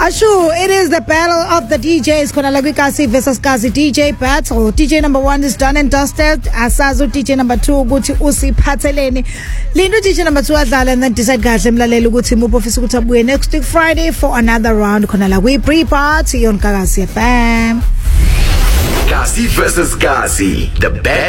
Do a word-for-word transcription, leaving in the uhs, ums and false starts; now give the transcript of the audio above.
Ashu, it is the battle of the D Js. Khona la kwiKasi versus Kasi D J battle. D J number one is done and dusted. Asazo D J number two ukuthi usiphatheleni. Lindo D J number two adlala and then decide kahle mlaleli ukuthi muphi ofisa ukuthi abuye next week Friday for another round. Khona la kwi pre-party on Kakasi F M. Kasi versus Kasi, the battle.